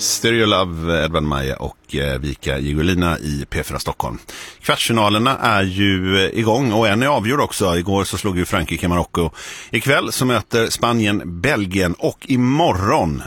Stereo Love, Edvard Maja och Vika Gigolina i P4 Stockholm. Kvartsfinalerna är ju igång och en är avgjord också. Igår så slog ju Frankrike Marocko. Ikväll så möter Spanien Belgien och imorgon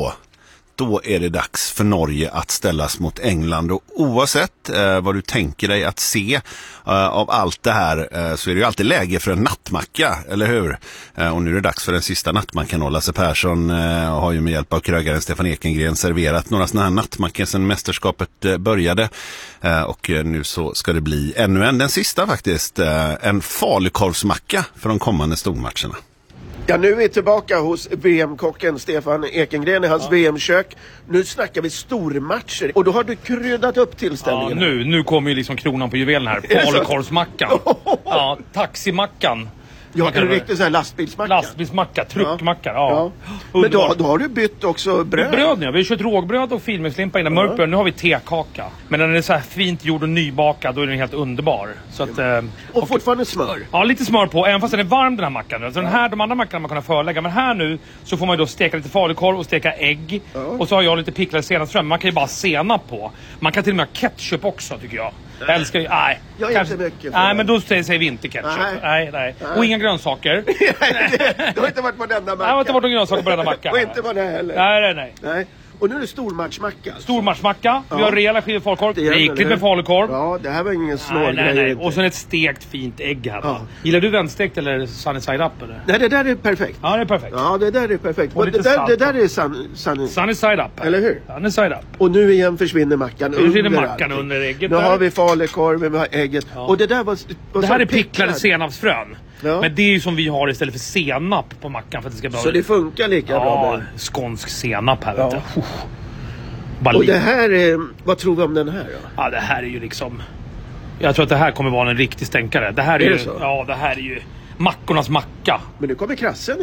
då är det dags för Norge att ställas mot England. Och oavsett vad du tänker dig att se av allt det här så är det ju alltid läge för en nattmacka, eller hur? Och nu är det dags för den sista nattmackan. Och Lasse Persson har ju med hjälp av krögaren Stefan Ekengren serverat några sådana här nattmackor sedan mästerskapet började. Och nu så ska det bli ännu en, den sista faktiskt, en falukorvsmacka för de kommande stormatcherna. Ja, nu är vi tillbaka hos VM-kocken Stefan Ekengren i hans VM-kök. Nu snackar vi stormatcher. Och då har du kryddat upp tillställningen. Ja, nu kommer ju liksom kronan på juvelen här. Falukorvsmackan. Ja, taximackan. Ja, en riktig sån här lastbilsmacka. Lastbilsmacka, truckmacka, ja. Men då har du bytt också bröd. Bröd, ja. Vi har kört rågbröd och filmexlimpa innan mörkbröd. Nu har vi tekaka. Men när den är så här fint gjord och nybakad, då är den helt underbar. Så att, och fortfarande smör. Ja, lite smör på, även fast den är varm den här mackan. Alltså de andra mackorna man kan förlägga. Men här nu så får man ju då steka lite falukorv och steka ägg. Och så har jag lite picklade senapsfrön. Man kan ju bara senap på. Man kan till och med ha ketchup också, tycker jag. Jag älskar ju, jag är inte mycket. Nej, men då säger vi inte ketchup. Nej. Och inga grönsaker. Det har inte varit på denna macka. Nej, det har inte varit några grönsaker på denna macka. Och inte på den heller. Nej. Och nu är det stormatchmacka. Stormatchmacka. Vi har rejäla skivor falukorv. Rikligt med falukorv. Ja, det här var ingen snål grej. Nej. Och sen ett stekt fint ägg här. Ja. Gillar du vändstekt eller sunny side up eller? Nej, det där är perfekt. Ja, det är perfekt. Ja, det där är perfekt. Och det där är sunny side up. Eller hur? Sunny side up. Och nu igen försvinner mackan under ägget. Nu har vi falukorv, vi har ägget. Ja. Och det där var det här är picklade senapsfrön. Ja. Men det är ju som vi har istället för senap på mackan för att det ska bli bra. Så det funkar lika bra med skånsk senap här, vet du. Och det här är, vad tror vi om den här då? Ja, det här är ju liksom, jag tror att det här kommer vara en riktig stänkare. Det här är ju, ja, det här är ju mackornas macka. Men nu kommer krassen.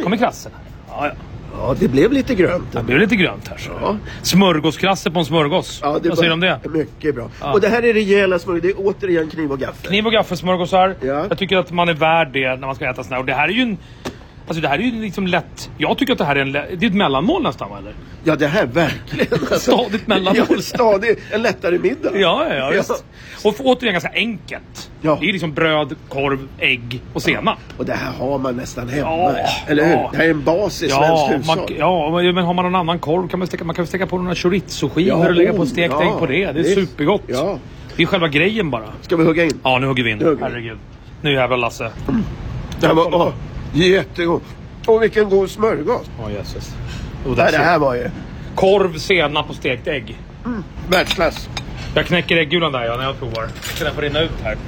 Ja, det blev lite grönt. Det blev lite grönt här så. Ja. Smörgåskrasser på en smörgås. Ja, vad säger du om det? Mycket bra. Ja. Och det här är rejäla smörgås. Det är återigen kniv och gaffel. Kniv och gaffelsmörgåsar. Ja. Jag tycker att man är värd det när man ska äta sådär. Och det här är ju en... Alltså det här är ju liksom lätt. Jag tycker att det här är det är ett mellanmål nästan, eller? Ja, det här verkligen. Stadigt mellanmål. Ja, stadigt. En lättare middag. Ja, visst. Och återigen ganska enkelt. Ja. Det är liksom bröd, korv, ägg och senap. Och det här har man nästan hemma. Eller hur? Det här är en bas i svenskt hushåll. Men har man någon annan korv kan man steka på några chorizo-skivor och lägga på stekt ägg på det. Det är supergott. Ja. Det är själva grejen bara. Ska vi hugga in? Ja, nu hugger vi in. Herregud. Nu jävlar Lasse. Det här var... jättegod. Och vilken god smörgås. Jesus. Det här var ju korv, senap och stekt ägg. Världsklass. Jag knäcker äggulan där när jag provar. Ska den få rinna ut här.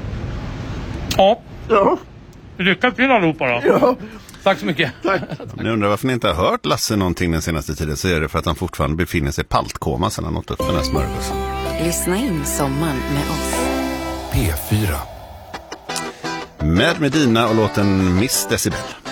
Ja. Lycka till allihopa då. Ja. Tack så mycket. Tack. Om ni undrar varför ni inte har hört Lasse någonting den senaste tiden, så är det för att han fortfarande befinner sig i paltkoma sedan han åt upp den här smörgåsen. Lyssna in sommaren med oss. P4 med Medina och låten Miss Decibel.